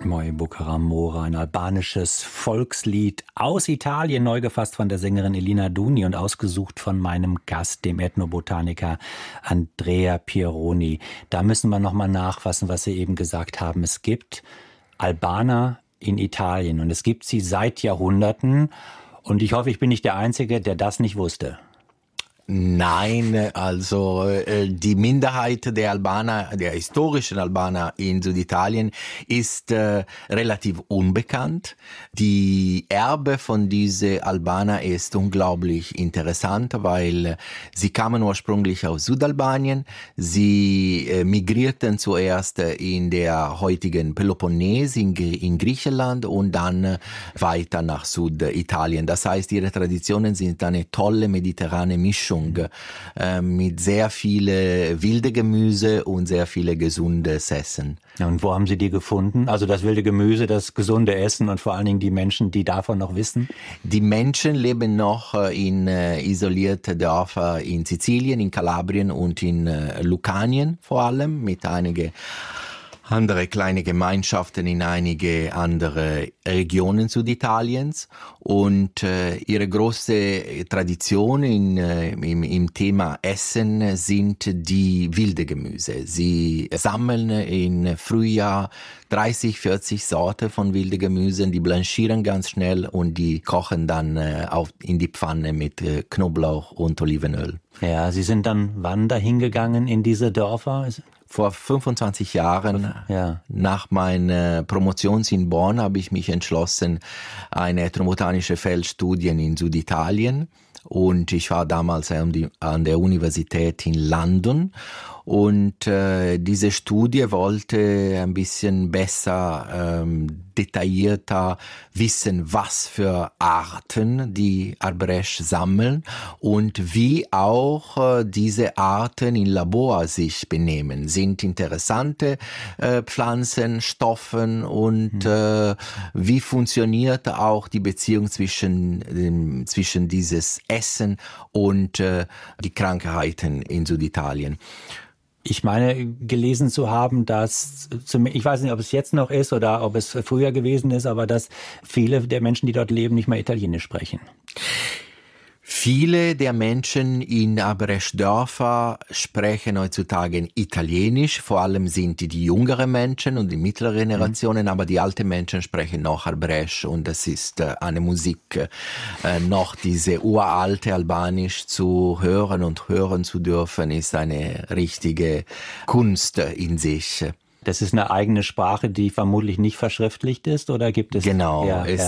Moi Bucaramora, ein albanisches Volkslied aus Italien, neu gefasst von der Sängerin Elina Duni und ausgesucht von meinem Gast, dem Ethnobotaniker Andrea Pieroni. Da müssen wir nochmal nachfassen, was Sie eben gesagt haben. Es gibt Albaner in Italien und es gibt sie seit Jahrhunderten. Und ich hoffe, ich bin nicht der Einzige, der das nicht wusste. Nein, also die Minderheit der Albaner, der historischen Albaner in Süditalien ist relativ unbekannt. Die Erbe von diesen Albaner ist unglaublich interessant, weil sie kamen ursprünglich aus Südalbanien. Sie migrierten zuerst in der heutigen Peloponnes in Griechenland und dann weiter nach Süditalien. Das heißt, ihre Traditionen sind eine tolle mediterrane Mischung mit sehr viele wilde Gemüse und sehr viele gesundes Essen. Ja, und wo haben Sie die gefunden? Also das wilde Gemüse, das gesunde Essen und vor allen Dingen die Menschen, die davon noch wissen? Die Menschen leben noch in isolierten Dörfern in Sizilien, in Kalabrien und in Lucanien vor allem, mit einigen andere kleine Gemeinschaften in einige andere Regionen Süditaliens und ihre große Tradition im Thema Essen sind die wilde Gemüse. Sie sammeln im Frühjahr 30, 40 Sorten von wilden Gemüsen, die blanchieren ganz schnell und die kochen dann in die Pfanne mit Knoblauch und Olivenöl. Ja, Sie sind dann wann dahin gegangen in diese Dörfer? Vor 25 Jahren, nach meiner Promotion in Bonn, habe ich mich entschlossen, eine ethnobotanische Feldstudien in Süditalien. Und ich war damals an der Universität in London. Und diese Studie wollte ein bisschen besser, detaillierter wissen, was für Arten die Arbresch sammeln und wie auch diese Arten in Labor sich benehmen. Sind interessante Pflanzen, Stoffen und wie funktioniert auch die Beziehung zwischen dieses Essen und die Krankheiten in Süditalien. Ich meine, gelesen zu haben, dass, ich weiß nicht, ob es jetzt noch ist oder ob es früher gewesen ist, aber dass viele der Menschen, die dort leben, nicht mehr Italienisch sprechen. Viele der Menschen in Arbresch-Dörfer sprechen heutzutage Italienisch. Vor allem sind die jüngeren Menschen und die mittleren Generationen, aber die alten Menschen sprechen noch Arbresch und das ist eine Musik, noch diese uralte Albanisch zu hören und hören zu dürfen, ist eine richtige Kunst in sich. Das ist eine eigene Sprache, die vermutlich nicht verschriftlicht ist, oder gibt es? Genau,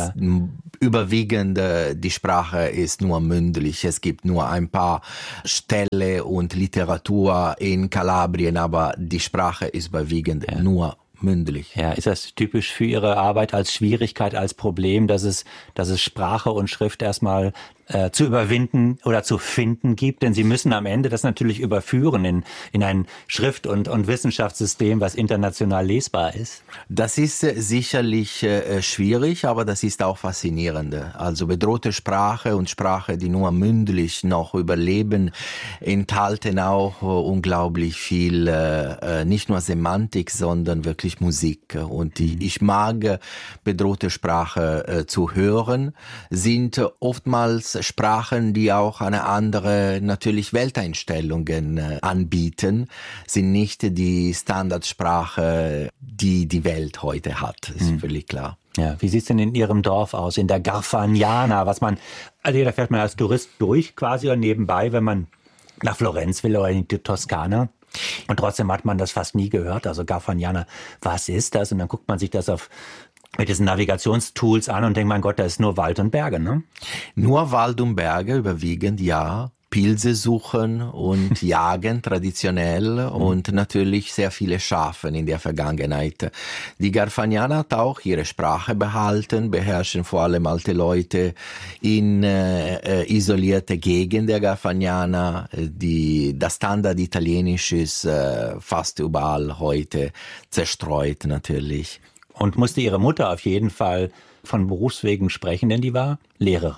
überwiegend die Sprache ist nur mündlich. Es gibt nur ein paar Ställe und Literatur in Kalabrien, aber die Sprache ist überwiegend nur mündlich. Ja, ist das typisch für Ihre Arbeit als Schwierigkeit, als Problem, dass es Sprache und Schrift erstmal zu überwinden oder zu finden gibt? Denn Sie müssen am Ende das natürlich überführen in ein Schrift- und Wissenschaftssystem, was international lesbar ist. Das ist sicherlich schwierig, aber das ist auch faszinierend. Also bedrohte Sprache und Sprache, die nur mündlich noch überleben, enthalten auch unglaublich viel, nicht nur Semantik, sondern wirklich Musik. Und ich mag bedrohte Sprache zu hören, sind oftmals Sprachen, die auch eine andere natürlich Welteinstellungen anbieten, sind nicht die Standardsprache, die die Welt heute hat. Ist völlig klar. Ja, wie sieht's denn in Ihrem Dorf aus, in der Garfagnana, also da fährt man als Tourist durch quasi oder nebenbei, wenn man nach Florenz will oder in die Toskana. Und trotzdem hat man das fast nie gehört. Also Garfagnana, was ist das? Und dann guckt man sich das mit diesen Navigationstools an und denkt, mein Gott, da ist nur Wald und Berge, ne? Nur Wald und Berge überwiegend, ja. Pilze suchen und jagen traditionell und natürlich sehr viele Schafe in der Vergangenheit. Die Garfagnana hat auch ihre Sprache behalten, beherrschen vor allem alte Leute in isolierte Gegend der Garfagnana. Das Standard Italienisch ist fast überall heute zerstreut natürlich. Und musste Ihre Mutter auf jeden Fall von Berufswegen sprechen, denn die war Lehrerin.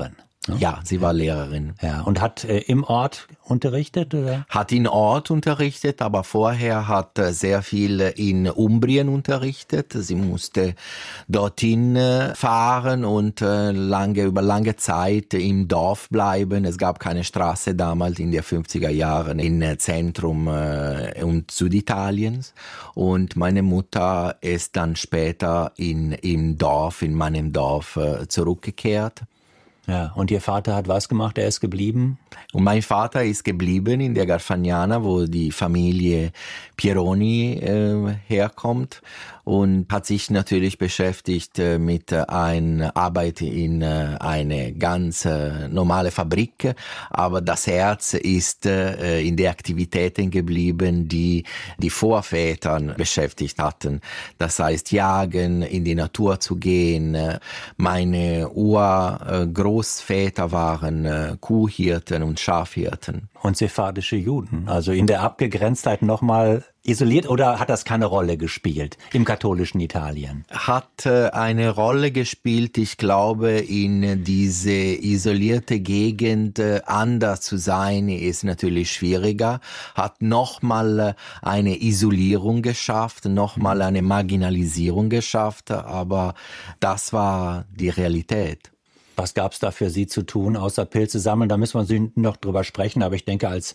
Ne? Ja, sie war Lehrerin. Ja, und hat im Ort unterrichtet, oder? Hat in Ort unterrichtet, aber vorher hat sehr viel in Umbrien unterrichtet. Sie musste dorthin fahren und über lange Zeit im Dorf bleiben. Es gab keine Straße damals in den 50er Jahren im Zentrum und Süditaliens. Und meine Mutter ist dann später in meinem Dorf zurückgekehrt. Ja, und Ihr Vater hat was gemacht? Er ist geblieben? Und mein Vater ist geblieben in der Garfagnana, wo die Familie Pieroni herkommt, und hat sich natürlich beschäftigt mit einer Arbeit in eine ganz normale Fabrik. Aber das Herz ist in den Aktivitäten geblieben, die die Vorväter beschäftigt hatten. Das heißt, jagen, in die Natur zu gehen. Meine Urgroßväter waren Kuhhirten und Schafhirten. Und sephardische Juden, also in der Abgegrenztheit nochmal isoliert, oder hat das keine Rolle gespielt im katholischen Italien? Hat eine Rolle gespielt. Ich glaube, in diese isolierte Gegend anders zu sein, ist natürlich schwieriger. Hat nochmal eine Isolierung geschafft, nochmal eine Marginalisierung geschafft, aber das war die Realität. Was gab es da für Sie zu tun, außer Pilze sammeln? Da müssen wir noch drüber sprechen, aber ich denke, als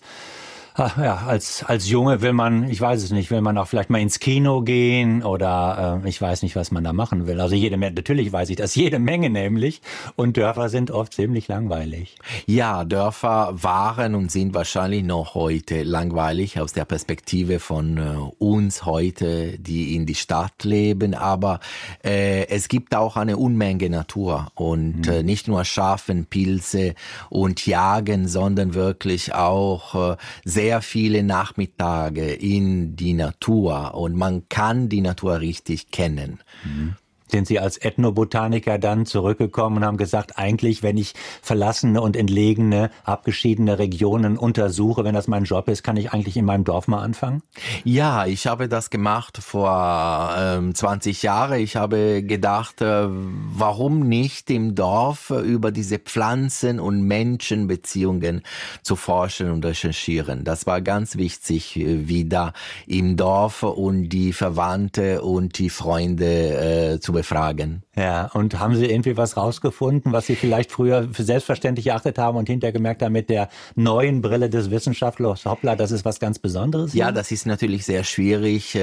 Junge will man, ich weiß es nicht, will man auch vielleicht mal ins Kino gehen oder ich weiß nicht, was man da machen will. Also natürlich weiß ich das, jede Menge nämlich. Und Dörfer sind oft ziemlich langweilig. Ja, Dörfer waren und sind wahrscheinlich noch heute langweilig aus der Perspektive von uns heute, die in die Stadt leben. Aber es gibt auch eine Unmenge Natur und nicht nur Schafen, Pilze und Jagen, sondern wirklich auch sehr viele Nachmittage in die Natur, und man kann die Natur richtig kennen. Sind Sie als Ethnobotaniker dann zurückgekommen und haben gesagt, eigentlich, wenn ich verlassene und entlegene, abgeschiedene Regionen untersuche, wenn das mein Job ist, kann ich eigentlich in meinem Dorf mal anfangen? Ja, ich habe das gemacht vor 20 Jahren. Ich habe gedacht, warum nicht im Dorf über diese Pflanzen- und Menschenbeziehungen zu forschen und recherchieren. Das war ganz wichtig, wieder im Dorf und die Verwandte und die Freunde zu befragen. Ja, und haben Sie irgendwie was rausgefunden, was Sie vielleicht früher für selbstverständlich erachtet haben und hinterher gemerkt haben, mit der neuen Brille des Wissenschaftlers, hoppla, das ist was ganz Besonderes? Ja, das ist natürlich sehr schwierig,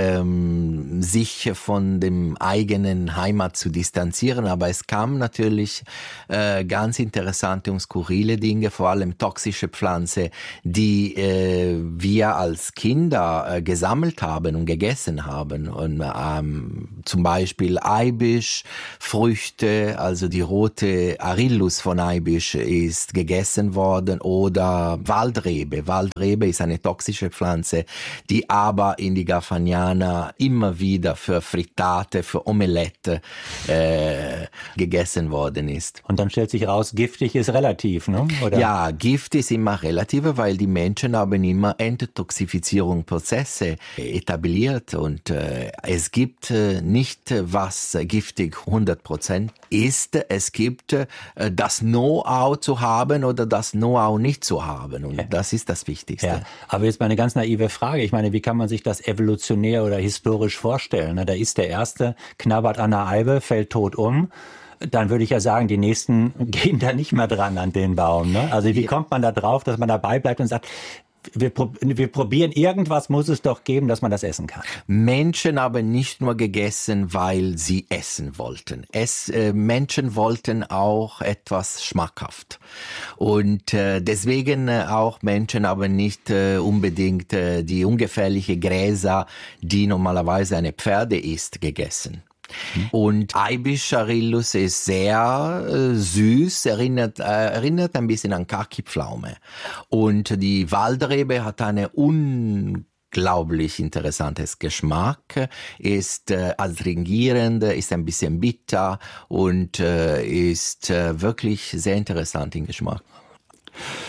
sich von dem eigenen Heimat zu distanzieren, aber es kam natürlich ganz interessante und skurrile Dinge, vor allem toxische Pflanzen, die wir als Kinder gesammelt haben und gegessen haben. Und zum Beispiel Eibisch, Früchte, also die rote Arillus von Eibisch ist gegessen worden, oder Waldrebe. Waldrebe ist eine toxische Pflanze, die aber in die Garfagnana immer wieder für Frittate, für Omelette gegessen worden ist. Und dann stellt sich raus, giftig ist relativ, ne? Oder? Ja, Gift ist immer relativ, weil die Menschen haben immer Enttoxifizierungsprozesse etabliert, und es gibt nicht, was giftig 100% ist. Es gibt das Know-how zu haben oder das Know-how nicht zu haben, und das ist das Wichtigste. Ja, aber jetzt mal eine ganz naive Frage. Ich meine, wie kann man sich das evolutionär oder historisch vorstellen? Da ist der Erste, knabbert an der Eibe, fällt tot um. Dann würde ich ja sagen, die Nächsten gehen da nicht mehr dran an den Baum. Ne? Also wie kommt man da drauf, dass man dabei bleibt und sagt, wir probieren, irgendwas muss es doch geben, dass man das essen kann. Menschen haben nicht nur gegessen, weil sie essen wollten. Menschen wollten auch etwas schmackhaft. Und deswegen auch Menschen haben nicht unbedingt die ungefährliche Gräser, die normalerweise eine Pferde isst, gegessen. Und Eibisch Arillus ist sehr süß, erinnert ein bisschen an Kaki-Pflaume. Und die Waldrebe hat eine unglaublich interessantes Geschmack, ist adstringierend, ist ein bisschen bitter und ist wirklich sehr interessant im Geschmack.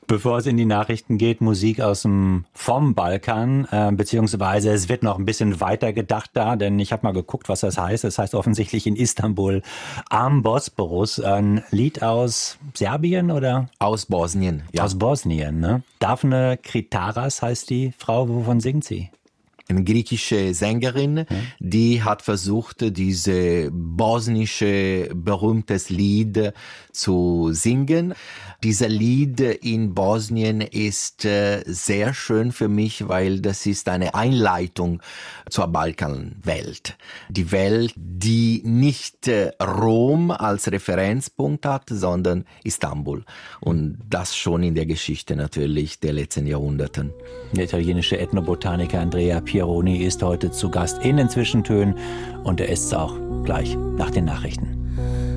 Bevor es in die Nachrichten geht, Musik vom Balkan, beziehungsweise es wird noch ein bisschen weiter gedacht da, denn ich habe mal geguckt, was das heißt. Das heißt offensichtlich in Istanbul am Bosporus, ein Lied aus Serbien oder? Aus Bosnien, ja. Aus Bosnien, ne? Daphne Kritaras heißt die Frau, wovon singt sie? Eine griechische Sängerin, die hat versucht, diese bosnische berühmtes Lied zu singen. Dieser Lied in Bosnien ist sehr schön für mich, weil das ist eine Einleitung zur Balkanwelt. Die Welt, die nicht Rom als Referenzpunkt hat, sondern Istanbul. Und das schon in der Geschichte natürlich der letzten Jahrhunderten. Der italienische Ethnobotaniker Andrea Pieroni ist heute zu Gast in den Zwischentönen und er ist es auch gleich nach den Nachrichten.